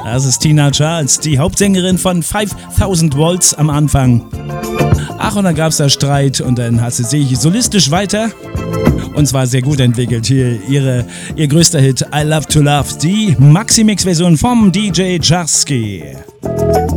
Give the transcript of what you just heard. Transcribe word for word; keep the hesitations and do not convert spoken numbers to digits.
Das ist Tina Charles, die Hauptsängerin von fünftausend Volts am Anfang. Ach, und dann gab es da Streit und dann hat sie sich solistisch weiter. Und zwar sehr gut entwickelt. Hier ihre, ihr größter Hit I Love to Love, die Maxi-Mix-Version vom D J Jarski.